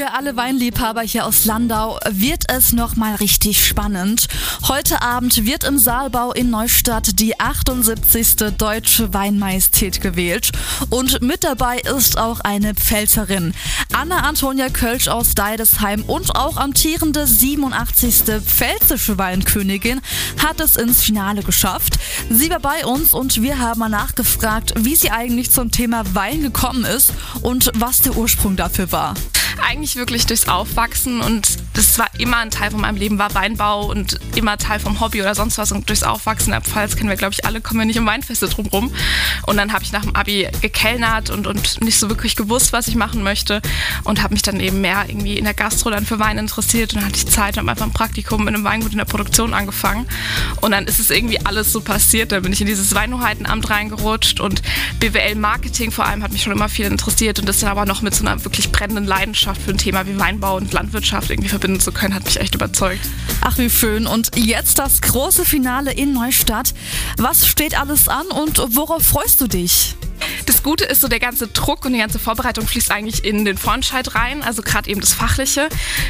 Für alle Weinliebhaber hier aus Landau wird es nochmal richtig spannend. Heute Abend wird im Saalbau in Neustadt die 78. Deutsche Weinmajestät gewählt. Und mit dabei ist auch eine Pfälzerin. Anna-Antonia Kölsch aus Deidesheim und auch amtierende 87. pfälzische Weinkönigin hat es ins Finale geschafft. Sie war bei uns und wir haben mal nachgefragt, wie sie eigentlich zum Thema Wein gekommen ist und was der Ursprung dafür war. Eigentlich wirklich durchs Aufwachsen, und das war immer ein Teil von meinem Leben, war Weinbau und immer Teil vom Hobby oder sonst was, und durchs Aufwachsen in der Pfalz kennen wir, glaube ich, alle, kommen wir nicht um Weinfeste drumherum. Und dann habe ich nach dem Abi gekellnert und nicht so wirklich gewusst, was ich machen möchte, und habe mich dann eben mehr irgendwie in der Gastro dann für Wein interessiert, und dann hatte ich Zeit, habe einfach ein Praktikum in einem Weingut in der Produktion angefangen, und dann ist es irgendwie alles so passiert. Dann bin ich in dieses Weinhoheitenamt reingerutscht, und BWL-Marketing vor allem hat mich schon immer viel interessiert, und das dann aber noch mit so einer wirklich brennenden Leidenschaft für ein Thema wie Weinbau und Landwirtschaft irgendwie verbinden zu können, hat mich echt überzeugt. Ach, wie schön. Und jetzt das große Finale in Neustadt. Was steht alles an und worauf freust du dich? Das Gute ist, so der ganze Druck und die ganze Vorbereitung fließt eigentlich in den Vorentscheid rein, also gerade eben das Fachliche.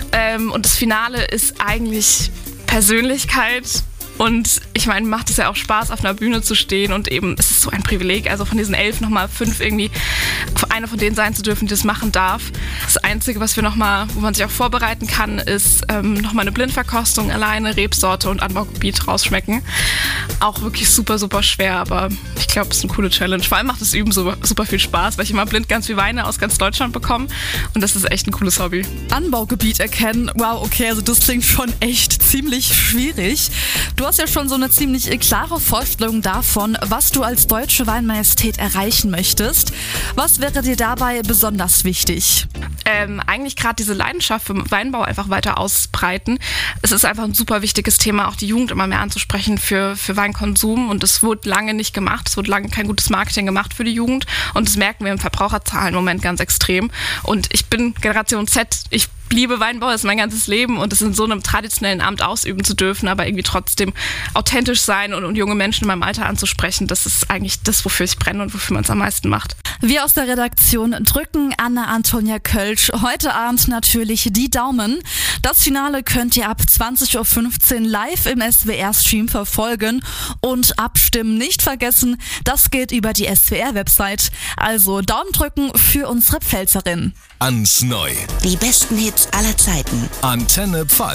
Und das Finale ist eigentlich Persönlichkeit. Und ich meine, macht es ja auch Spaß, auf einer Bühne zu stehen, und eben, es ist so ein Privileg, also von diesen 11 nochmal 5 irgendwie eine von denen sein zu dürfen, die das machen darf. Das Einzige, was wir nochmal, wo man sich auch vorbereiten kann, ist nochmal eine Blindverkostung alleine, Rebsorte und Anbaugebiet rausschmecken. Auch wirklich super, super schwer, aber ich glaube, es ist eine coole Challenge. Vor allem macht das Üben super viel Spaß, weil ich immer blind ganz viel Weine aus ganz Deutschland bekomme, und das ist echt ein cooles Hobby. Anbaugebiet erkennen, wow, okay, also das klingt schon echt ziemlich schwierig. Du hast ja schon so eine ziemlich klare Vorstellung davon, was du als Deutsche Weinmajestät erreichen möchtest. Was wäre dir dabei besonders wichtig? Eigentlich gerade diese Leidenschaft für Weinbau einfach weiter ausbreiten. Es ist einfach ein super wichtiges Thema, auch die Jugend immer mehr anzusprechen für Weinkonsum, und es wurde lange nicht gemacht. Es wurde lange kein gutes Marketing gemacht für die Jugend, und das merken wir im Verbraucherzahlen im Moment ganz extrem. Und ich bin Generation Z, ich liebe Weinbau, das ist mein ganzes Leben, und es in so einem traditionellen Amt ausüben zu dürfen, aber irgendwie trotzdem authentisch sein und junge Menschen in meinem Alter anzusprechen, das ist eigentlich das, wofür ich brenne und wofür man es am meisten macht. Wir aus der Redaktion drücken Anna-Antonia Kölsch heute Abend natürlich die Daumen. Das Finale könnt ihr ab 20.15 Uhr live im SWR-Stream verfolgen, und abstimmen nicht vergessen, das geht über die SWR-Website. Also Daumen drücken für unsere Pfälzerin. Ans Neu. Die besten Hits aller Zeiten. Antenne Pfalz.